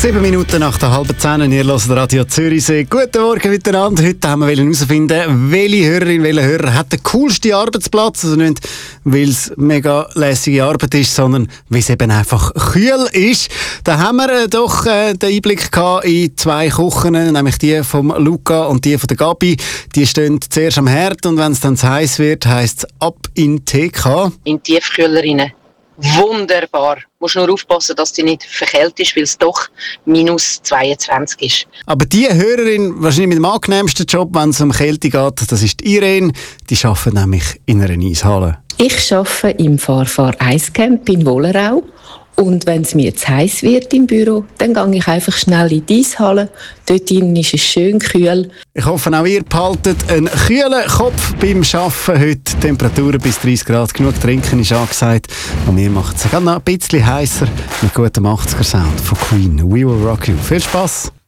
7 Minuten nach der halben 10, ihr hört Radio Zürichsee. Guten Morgen miteinander. Heute haben wir herausfinden, welche Hörerin, welcher Hörer hat den coolsten Arbeitsplatz. Also nicht, weil es mega lässige Arbeit ist, sondern weil es eben einfach kühl ist. Da haben wir doch den Einblick gehabt in 2 Küchen, nämlich die von Luca und die von der Gabi. Die stehen zuerst am Herd und wenn es dann zu heiß wird, heisst es ab in TK. In Tiefkühlerinnen. Wunderbar. Du musst nur aufpassen, dass du nicht verkältet ist, weil es doch minus 22 ist. Aber die Hörerin, wahrscheinlich mit dem angenehmsten Job, wenn es um Kälte geht, das ist die Irene. Die arbeitet nämlich in einer Eishalle. Ich arbeite im Farfar Eiscamp in Wollerau. Und wenn es mir zu heiß wird im Büro, dann gehe ich einfach schnell in die Eishalle. Dort drinnen ist es schön kühl. Ich hoffe, auch ihr behaltet einen kühlen Kopf beim Arbeiten heute. Temperaturen bis 30 Grad. Genug trinken ist angesagt. Und wir machen es noch ein bisschen heißer mit gutem 80er-Sound von Queen. We will rock you. Viel Spass!